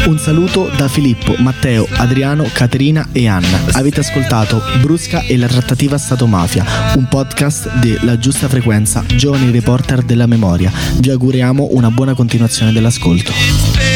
Un saluto da Filippo, Matteo, Adriano, Caterina e Anna. Avete ascoltato Brusca e la trattativa Stato-mafia, un podcast della Giusta Frequenza, giovani reporter della memoria. Vi auguriamo una buona continuazione dell'ascolto.